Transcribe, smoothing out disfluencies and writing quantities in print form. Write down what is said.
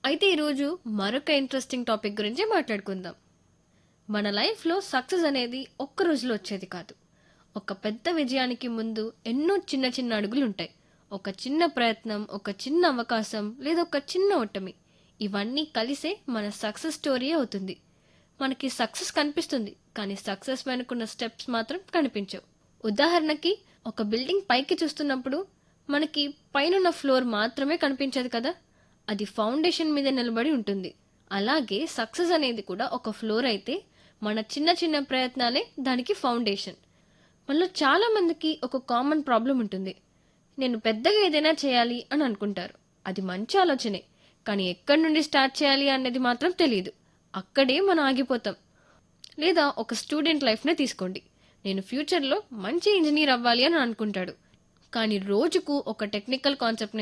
అయితే ఈరోజు మరొక ఇంట్రెస్టింగ్ టాపిక్ గురించి మాట్లాడుకుందాం. మన లైఫ్‌లో సక్సెస్ అనేది ఒక్క రోజులో వచ్చేది కాదు. ఒక పెద్ద విజయానికి ముందు ఎన్నో చిన్న చిన్న అడుగులుంటాయి. ఒక చిన్న ప్రయత్నం, ఒక చిన్న అవకాశం లేదా ఒక చిన్న ఓటమి. ఇవన్నీ కలిసే మన సక్సెస్ స్టోరీయే అవుతుంది. మనకి సక్సెస్ కనిపిస్తుంది, కానీ సక్సెస్ వెనుకున్న స్టెప్స్ మాత్రం కనిపించవు. ఉదాహరణకి ఒక బిల్డింగ్ పైకి చూస్తున్నప్పుడు మనకి పైనున్న ఫ్లోర్ మాత్రమే కనిపించదు కదా! అది ఫౌండేషన్ మీద నిలబడి ఉంటుంది. అలాగే సక్సెస్ అనేది కూడా ఒక ఫ్లోర్ అయితే మన చిన్న చిన్న ప్రయత్నాలే దానికి ఫౌండేషన్. మనలో చాలా మందికి ఒక కామన్ ప్రాబ్లం ఉంటుంది. నేను పెద్దగా ఏదైనా చేయాలి అని అనుకుంటారు. అది మంచి ఆలోచనే. కానీ ఎక్కడి నుండి స్టార్ట్ చేయాలి అనేది మాత్రం తెలియదు. అక్కడే మనం ఆగిపోతాం. లేదా ఒక స్టూడెంట్ లైఫ్‌నే తీసుకోండి. నేను ఫ్యూచర్‌లో మంచి ఇంజినీర్ అవ్వాలి అని అనుకుంటాడు. కానీ రోజుకు ఒక టెక్నికల్ కాన్సెప్ట్